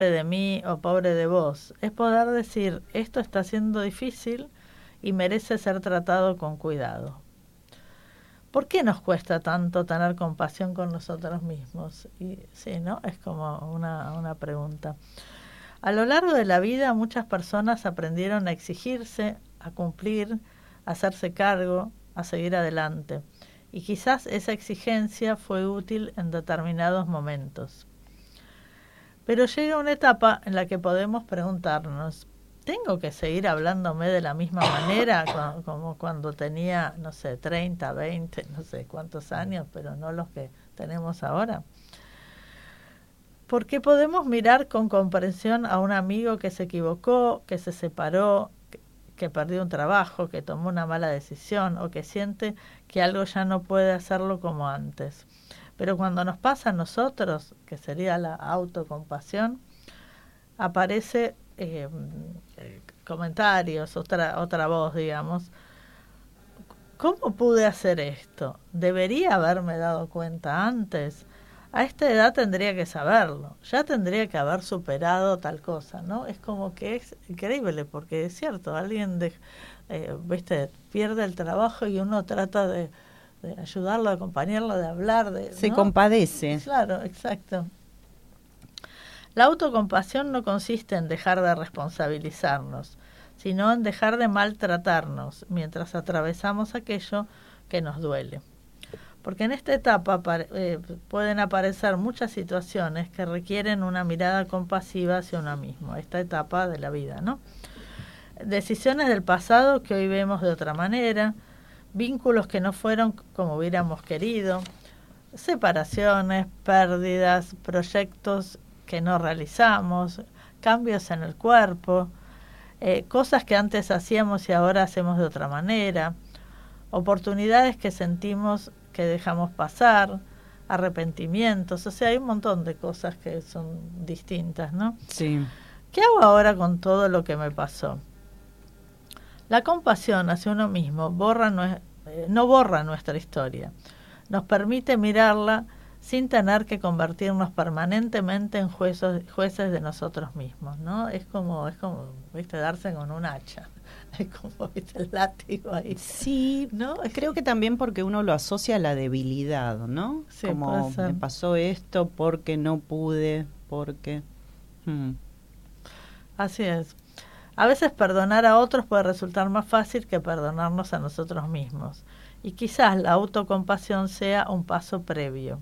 de mí o pobre de vos, es poder decir, esto está siendo difícil y merece ser tratado con cuidado. ¿Por qué nos cuesta tanto tener compasión con nosotros mismos? Y sí, ¿no? Es como una pregunta. A lo largo de la vida muchas personas aprendieron a exigirse, a cumplir, a hacerse cargo, a seguir adelante. Y quizás esa exigencia fue útil en determinados momentos. Pero llega una etapa en la que podemos preguntarnos, ¿tengo que seguir hablándome de la misma manera como cuando tenía, no sé, 30, 20, no sé cuántos años, pero no los que tenemos ahora? Porque podemos mirar con comprensión a un amigo que se equivocó, que se separó, que perdió un trabajo, que tomó una mala decisión o que siente que algo ya no puede hacerlo como antes. Pero cuando nos pasa a nosotros, que sería la autocompasión, aparece comentarios, otra voz, digamos. ¿Cómo pude hacer esto? ¿Debería haberme dado cuenta antes? A esta edad tendría que saberlo, ya tendría que haber superado tal cosa, ¿no? Es como que es increíble, porque es cierto, alguien viste, pierde el trabajo y uno trata de ayudarlo, de acompañarlo, de hablar, Se ¿no? compadece. Claro, exacto. La autocompasión no consiste en dejar de responsabilizarnos, sino en dejar de maltratarnos mientras atravesamos aquello que nos duele. Porque en esta etapa pueden aparecer muchas situaciones que requieren una mirada compasiva hacia uno mismo, esta etapa de la vida, ¿no? Decisiones del pasado que hoy vemos de otra manera, vínculos que no fueron como hubiéramos querido, separaciones, pérdidas, proyectos que no realizamos, cambios en el cuerpo, cosas que antes hacíamos y ahora hacemos de otra manera, oportunidades que sentimos que dejamos pasar, arrepentimientos, o sea, hay un montón de cosas que son distintas, ¿no? Sí. ¿Qué hago ahora con todo lo que me pasó? La compasión hacia uno mismo no borra nuestra historia, nos permite mirarla sin tener que convertirnos permanentemente en jueces de nosotros mismos, ¿no? Es como, viste, darse con un hacha. Es como, viste, el látigo ahí. Sí, ¿no? creo que también porque uno lo asocia a la debilidad, ¿no? Sí, como me pasó esto porque no pude, porque... Así es. A veces perdonar a otros puede resultar más fácil que perdonarnos a nosotros mismos. Y quizás la autocompasión sea un paso previo.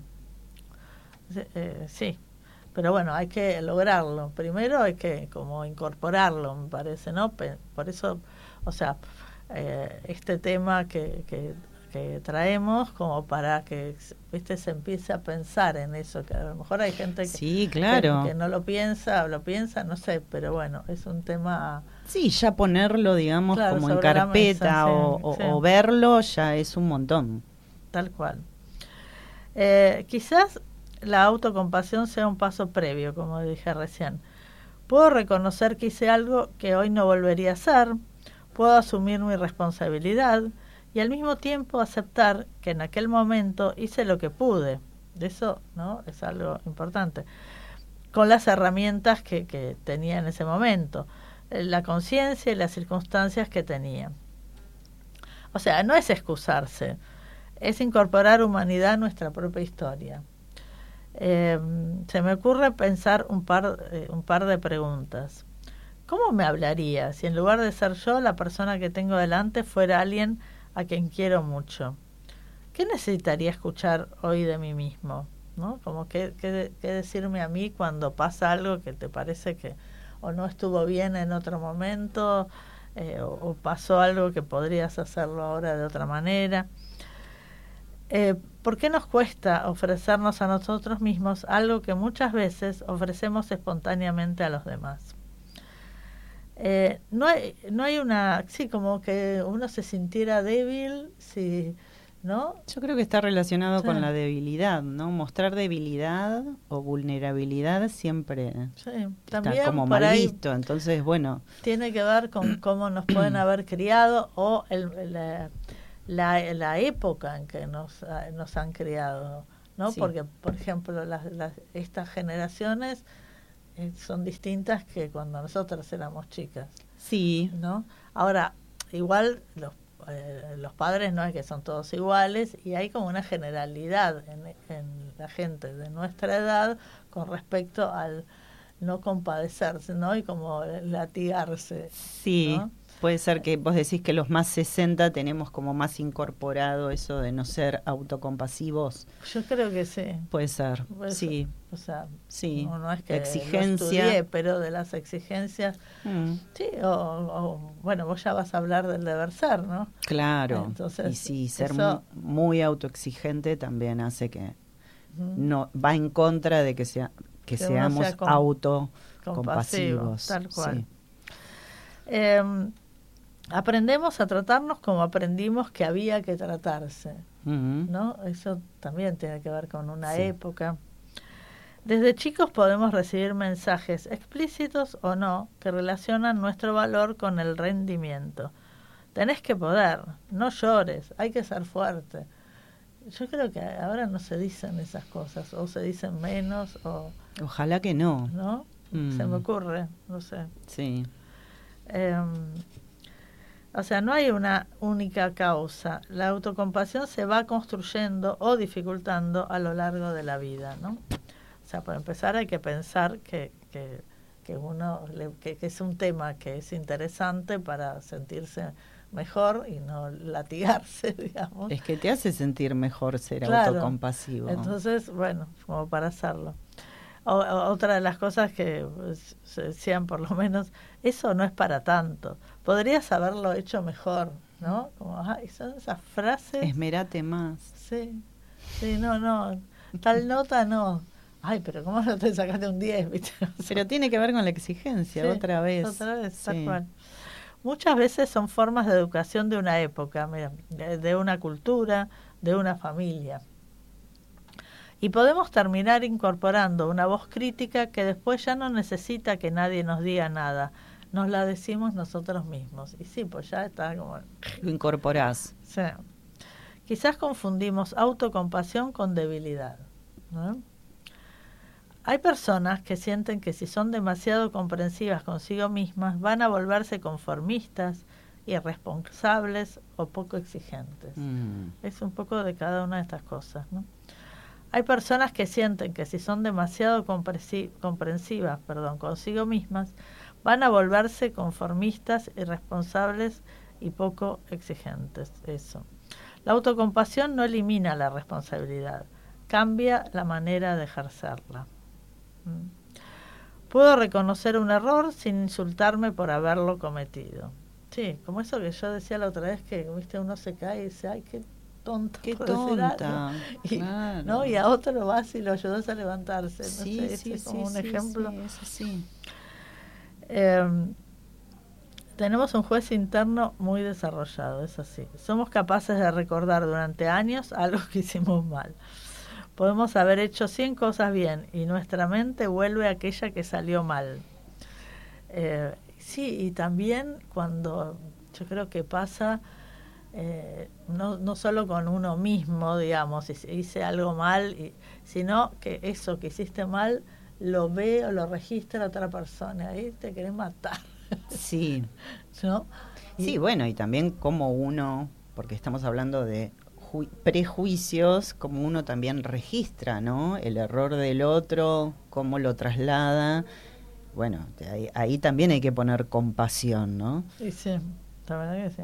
Sí, pero bueno, hay que lograrlo. Primero hay que como incorporarlo, me parece, ¿no? Por eso, o sea, este tema que traemos como para que, viste, se empiece a pensar en eso, que a lo mejor hay gente sí, claro. que no lo piensa, no sé, pero bueno, es un tema... Sí, ya ponerlo, digamos, claro, como en carpeta mesa, sí, o verlo ya es un montón. Tal cual. Quizás la autocompasión sea un paso previo, como dije recién. Puedo reconocer que hice algo que hoy no volvería a hacer, puedo asumir mi responsabilidad y al mismo tiempo aceptar que en aquel momento hice lo que pude. Eso, ¿no? Es algo importante. Con las herramientas que tenía en ese momento, la conciencia y las circunstancias que tenía. O sea, no es excusarse, es incorporar humanidad a nuestra propia historia. Se me ocurre pensar un par de preguntas. ¿Cómo me hablaría si en lugar de ser yo, la persona que tengo delante fuera alguien a quien quiero mucho? ¿Qué necesitaría escuchar hoy de mí mismo? ¿No? Como qué decirme a mí cuando pasa algo que te parece que o no estuvo bien en otro momento, o pasó algo que podrías hacerlo ahora de otra manera. ¿Por qué nos cuesta ofrecernos a nosotros mismos algo que muchas veces ofrecemos espontáneamente a los demás? No hay una... Sí, como que uno se sintiera débil, sí, ¿no? Yo creo que está relacionado con la debilidad, ¿no? Mostrar debilidad o vulnerabilidad siempre también está como mal visto. Entonces, bueno... Tiene que ver con cómo nos pueden haber criado o la época en que nos han criado, ¿no? Sí. Porque, por ejemplo, estas generaciones son distintas que cuando nosotros éramos chicas. Sí. ¿No? Ahora, igual los padres no es que son todos iguales y hay como una generalidad en la gente de nuestra edad con respecto al no compadecerse, ¿no? Y como latigarse. Sí, ¿no? Puede ser que vos decís que los más 60 tenemos como más incorporado eso de no ser autocompasivos. Yo creo que sí. Puede ser, pues, sí. O sea, sí. No es que exigencia. Lo estudié, pero de las exigencias, sí, o bueno, vos ya vas a hablar del deber ser, ¿no? Claro. Entonces, y sí, ser muy autoexigente también hace que no va en contra de que seamos autocompasivos. Tal cual. Sí. Aprendemos a tratarnos como aprendimos que había que tratarse, ¿no? Eso también tiene que ver con una época. Desde chicos podemos recibir mensajes explícitos o no que relacionan nuestro valor con el rendimiento. Tenés que poder, no llores, hay que ser fuerte. Yo creo que ahora no se dicen esas cosas, o se dicen menos, o... Ojalá que no. ¿No? Se me ocurre, no sé. Sí. O sea, no hay una única causa. La autocompasión se va construyendo o dificultando a lo largo de la vida, ¿no? O sea, para empezar hay que pensar que es un tema que es interesante para sentirse mejor y no latigarse, digamos. Es que te hace sentir mejor ser autocompasivo. Entonces, bueno, como para hacerlo. Otra de las cosas que se decían, por lo menos, eso no es para tanto. Podrías haberlo hecho mejor, ¿no? Como, son esas frases. Esmerate más. Sí, no, tal nota no. Ay, pero ¿cómo no te sacaste un 10? ¿Viste? Pero tiene que ver con la exigencia, otra vez, tal cual. Muchas veces son formas de educación de una época, mira, de una cultura, de una familia. Y podemos terminar incorporando una voz crítica que después ya no necesita que nadie nos diga nada. Nos la decimos nosotros mismos. Y sí, pues ya está como... Lo incorporás. Sí. Quizás confundimos autocompasión con debilidad, ¿no? Hay personas que sienten que si son demasiado comprensivas consigo mismas van a volverse conformistas, irresponsables o poco exigentes. Es un poco de cada una de estas cosas, ¿no? Hay personas que sienten que si son demasiado comprensivas consigo mismas, van a volverse conformistas, irresponsables y poco exigentes. Eso. La autocompasión no elimina la responsabilidad, cambia la manera de ejercerla. Puedo reconocer un error sin insultarme por haberlo cometido. Sí, como eso que yo decía la otra vez, que viste uno se cae y dice, ay, qué tonta. Claro. ¿No? Y a otro vas y lo ayudas a levantarse. Sí, no sé, es como un ejemplo. Sí, es así. Tenemos un juez interno muy desarrollado, es así. Somos capaces de recordar durante años algo que hicimos mal. Podemos haber hecho 100 cosas bien y nuestra mente vuelve a aquella que salió mal. Sí, y también cuando yo creo que pasa, no solo con uno mismo, digamos, si hice algo mal, sino que eso que hiciste mal lo ve o lo registra otra persona. Ahí te querés matar. Sí. ¿No? Sí, bueno, y también como uno, porque estamos hablando de prejuicios, como uno también registra, ¿no? El error del otro, cómo lo traslada. Bueno, ahí también hay que poner compasión, ¿no? Sí, la verdad que sí.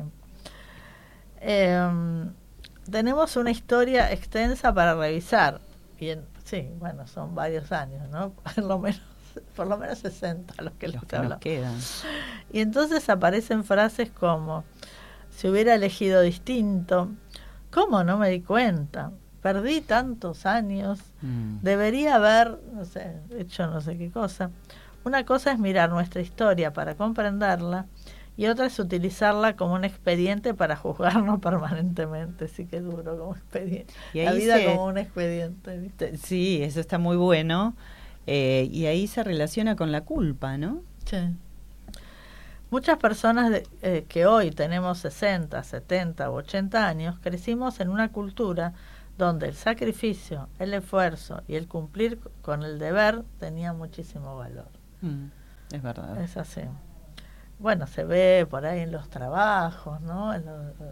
Tenemos una historia extensa para revisar. Bien, sí, bueno, son varios años, ¿no? Por lo menos 60 los que nos quedan. Y entonces aparecen frases como: si hubiera elegido distinto, ¿cómo no me di cuenta? Perdí tantos años, debería haber, no sé, hecho no sé qué cosa. Una cosa es mirar nuestra historia para comprenderla y otra es utilizarla como un expediente para juzgarnos permanentemente. Sí, que duro como expediente. La vida como un expediente, ¿viste? Sí, eso está muy bueno. Y ahí se relaciona con la culpa, ¿no? Sí. Muchas personas que hoy tenemos 60, 70 u 80 años, crecimos en una cultura donde el sacrificio, el esfuerzo y el cumplir con el deber tenían muchísimo valor. Es verdad. Es así. Bueno, se ve por ahí en los trabajos, ¿no? En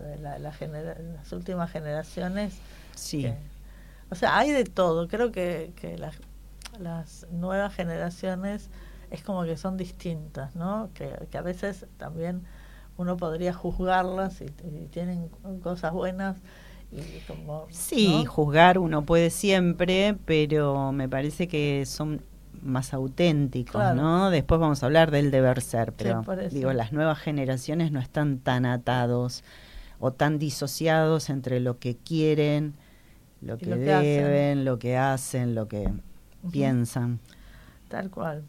las últimas generaciones. Sí. O sea, hay de todo. Creo que las nuevas generaciones es como que son distintas, ¿no? Que a veces también uno podría juzgarlas y tienen cosas buenas. Y como, sí, ¿no? Juzgar uno puede siempre, pero me parece que son más auténticos, Claro. ¿no? Después vamos a hablar del deber ser, pero Sí, por eso. digo, las nuevas generaciones no están tan atados o tan disociados entre lo que quieren, lo que deben, lo que hacen, lo que piensan. Tal cual.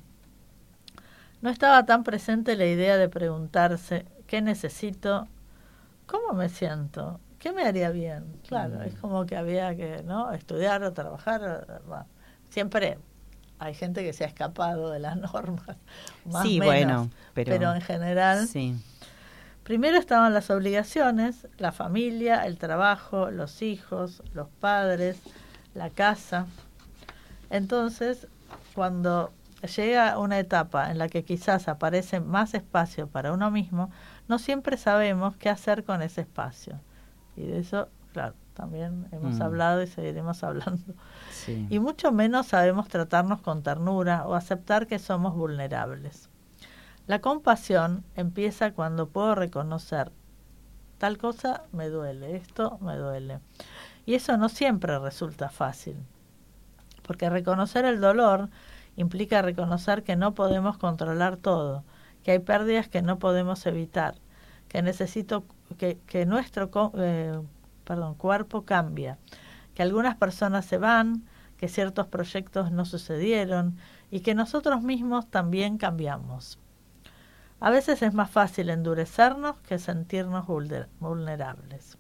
No estaba tan presente la idea de preguntarse qué necesito, cómo me siento, qué me haría bien. Claro, es como que había que, ¿no?, estudiar o trabajar. Bueno, siempre hay gente que se ha escapado de las normas, más o menos, bueno, pero en general. Sí. Primero estaban las obligaciones, la familia, el trabajo, los hijos, los padres, la casa. Entonces, cuando llega una etapa en la que quizás aparece más espacio para uno mismo, no siempre sabemos qué hacer con ese espacio. Y de eso, claro, también hemos hablado y seguiremos hablando. Sí. Y mucho menos sabemos tratarnos con ternura o aceptar que somos vulnerables. La compasión empieza cuando puedo reconocer, tal cosa me duele, esto me duele. Y eso no siempre resulta fácil, porque reconocer el dolor implica reconocer que no podemos controlar todo, que hay pérdidas que no podemos evitar, que necesito que nuestro cuerpo cambia, que algunas personas se van, que ciertos proyectos no sucedieron y que nosotros mismos también cambiamos. A veces es más fácil endurecernos que sentirnos vulnerables.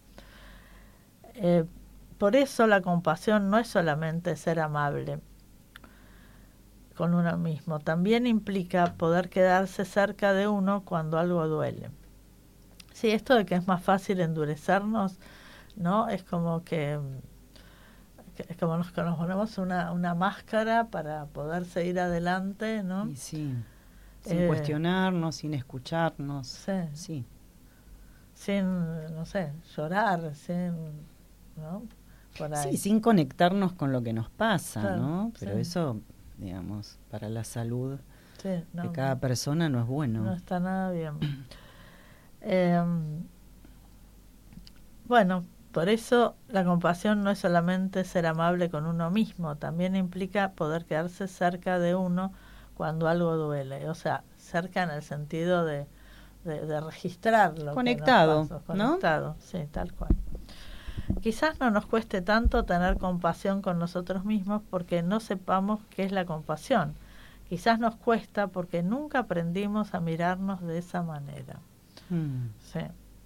Por eso la compasión no es solamente ser amable con uno mismo, también implica poder quedarse cerca de uno cuando algo duele. Sí, esto de que es más fácil endurecernos, ¿no? Es como que es como nos ponemos una máscara para poder seguir adelante, ¿no? Y sí. Sin cuestionarnos, sin escucharnos. Sí. Sin, no sé, llorar, ¿no? Por ahí. Sí, sin conectarnos con lo que nos pasa, claro, ¿no? Pero eso, digamos, para la salud de cada persona no es bueno. No está nada bien. Bueno, por eso la compasión no es solamente ser amable con uno mismo, también implica poder quedarse cerca de uno cuando algo duele, o sea, cerca en el sentido de registrarlo. Conectado, conectado, ¿no? Sí, tal cual. Quizás no nos cueste tanto tener compasión con nosotros mismos porque no sepamos qué es la compasión. Quizás nos cuesta porque nunca aprendimos a mirarnos de esa manera. Sí.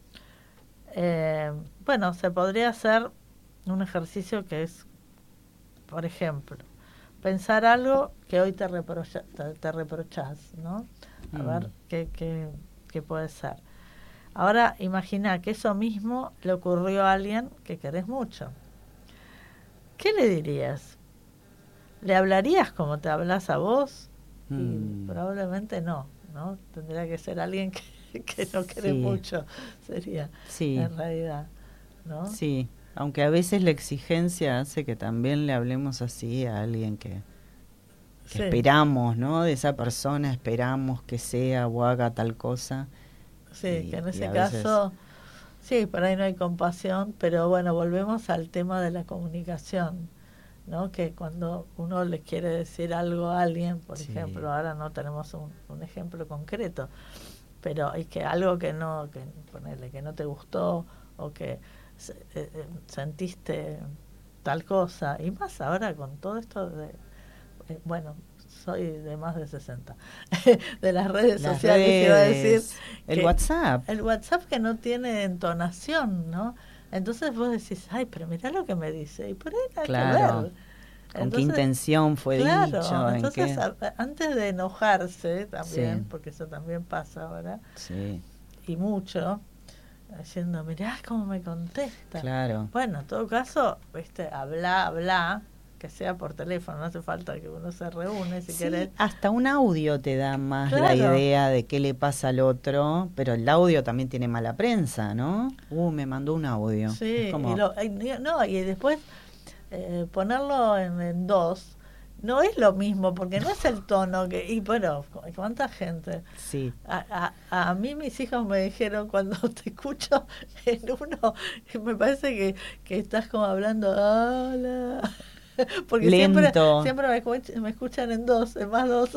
Bueno, se podría hacer un ejercicio que es, por ejemplo, pensar algo que hoy te reprochás, ¿no? A ver qué puede ser. Ahora imagina que eso mismo le ocurrió a alguien que querés mucho. ¿Qué le dirías? ¿Le hablarías como te hablas a vos? Y probablemente no, ¿no? Tendría que ser alguien que no querés mucho, sería en realidad, ¿no? Sí, aunque a veces la exigencia hace que también le hablemos así a alguien que esperamos, ¿no? De esa persona esperamos que sea o haga tal cosa. Sí, que en ese caso, sí, por ahí no hay compasión, pero bueno, volvemos al tema de la comunicación, ¿no? Que cuando uno le quiere decir algo a alguien, por ejemplo, ahora no tenemos un ejemplo concreto, pero es que algo que ponerle que no te gustó o que sentiste tal cosa, y más ahora con todo esto de, bueno, soy de más de 60, de las redes sociales, iba a decir. El WhatsApp. El WhatsApp que no tiene entonación, ¿no? Entonces vos decís, ay, pero mirá lo que me dice. Y por ahí nada que ver. ¿Con qué intención fue dicho? Entonces, antes de enojarse también, porque eso también pasa ahora, y mucho, diciendo, mirá cómo me contesta. Claro. Bueno, en todo caso, habla, que sea por teléfono, no hace falta que uno se reúne si Sí, querés. hasta un audio te da más la Claro. idea de qué le pasa al otro, pero el audio también tiene mala prensa, ¿no? Me mandó un audio. Sí, Es como, y después ponerlo en dos no es lo mismo, porque no es el tono que... Y bueno, ¿cuánta gente? sí, A mí mis hijos me dijeron, cuando te escucho en uno, me parece que estás como hablando, hola, porque lento. siempre me escuchan en dos, en más dos.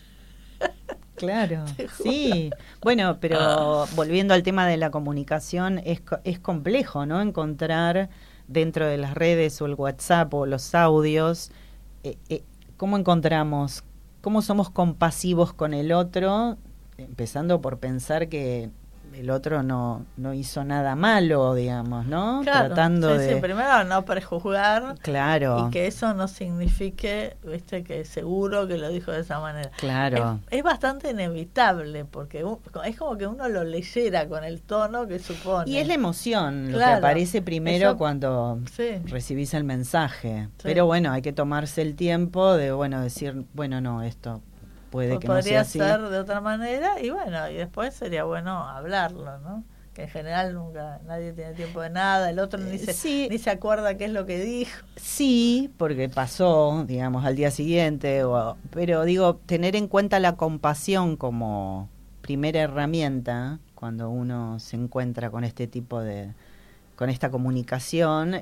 Claro, Te juro. sí. Bueno, pero volviendo al tema de la comunicación, es complejo, ¿no? Encontrar dentro de las redes o el WhatsApp o los audios, ¿cómo encontramos, cómo somos compasivos con el otro? Empezando por pensar que el otro no hizo nada malo, digamos, ¿no? Claro, Tratando sí, de... primero no prejuzgar. Claro. Y que eso no signifique, viste, que seguro que lo dijo de esa manera. Claro. Es bastante inevitable, porque es como que uno lo leyera con el tono que supone. Y es la emoción lo Claro, que aparece primero eso, cuando sí, recibís el mensaje. Sí. Pero bueno, hay que tomarse el tiempo de, bueno, decir, bueno, no, esto puede que no sea podría así. ser de otra manera, y bueno, y después sería bueno hablarlo, ¿no? Que en general nunca nadie tiene tiempo de nada, el otro ni Sí. se acuerda qué es lo que dijo. Sí, porque pasó, digamos, al día siguiente, pero digo, tener en cuenta la compasión como primera herramienta cuando uno se encuentra con este tipo con esta comunicación,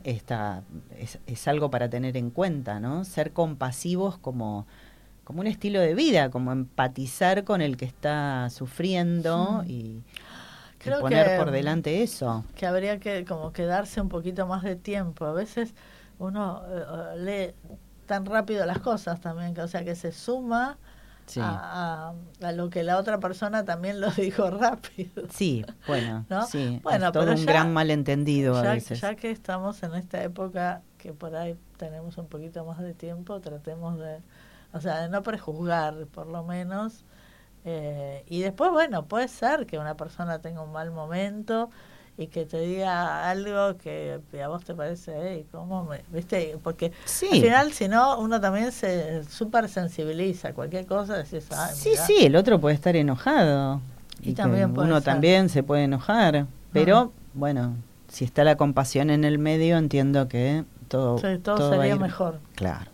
es algo para tener en cuenta, ¿no? Ser compasivos como un estilo de vida, como empatizar con el que está sufriendo y Creo poner por delante eso. Que habría que como quedarse un poquito más de tiempo. A veces uno lee tan rápido las cosas también, o sea que se suma Sí. a lo que la otra persona también lo dijo rápido. Sí, bueno, ¿no? sí, Bueno, es todo pero un gran malentendido a veces. Ya que estamos en esta época que por ahí tenemos un poquito más de tiempo, tratemos de no prejuzgar, por lo menos. Y después, bueno, puede ser que una persona tenga un mal momento y que te diga algo que a vos te parece, hey, ¿cómo me...? ¿Viste? Porque Sí. al final, si no, uno también se súper sensibiliza. Cualquier cosa decís, ay, Sí, mirá. sí, el otro puede estar enojado. Y también puede uno ser. también se puede enojar. Pero, bueno, si está la compasión en el medio, entiendo que todo todo va a sería ir mejor. Claro.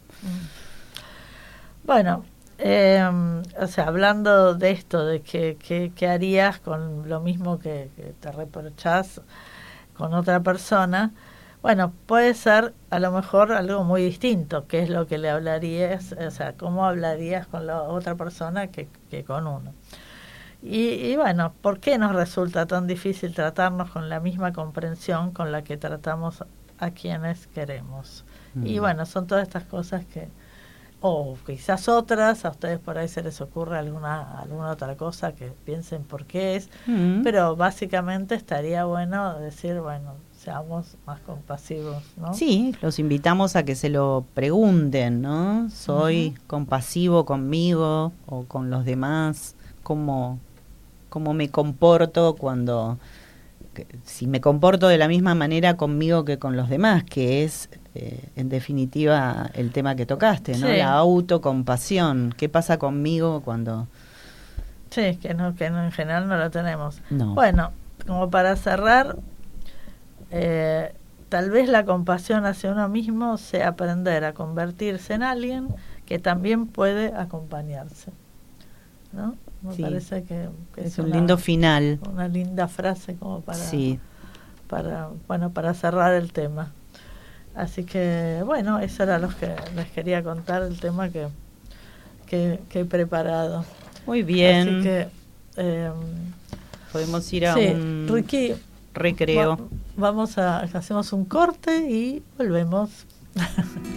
Bueno, hablando de esto, de qué harías con lo mismo que te reprochás con otra persona, bueno, puede ser a lo mejor algo muy distinto, que es lo que le hablarías, cómo hablarías con la otra persona que con uno. Y bueno, ¿por qué nos resulta tan difícil tratarnos con la misma comprensión con la que tratamos a quienes queremos? Y bueno, son todas estas cosas o quizás otras, a ustedes por ahí se les ocurre alguna otra cosa que piensen por qué es, pero básicamente estaría bueno decir, bueno, seamos más compasivos, ¿no? Sí, los invitamos a que se lo pregunten, ¿no? ¿Soy compasivo conmigo o con los demás? ¿Cómo me comporto si me comporto de la misma manera conmigo que con los demás, que es en definitiva el tema que tocaste, ¿no? Sí. La autocompasión. ¿Qué pasa conmigo cuando...? Sí, que no en general no lo tenemos. No. Bueno, como para cerrar, tal vez la compasión hacia uno mismo sea aprender a convertirse en alguien que también puede acompañarse, ¿no? Me parece que es un lindo final. Una linda frase como sí. para cerrar el tema. Así que, bueno, eso era lo que les quería contar, el tema que he preparado. Muy bien. Así que... podemos ir a un Ricky, recreo. hacemos un corte y volvemos.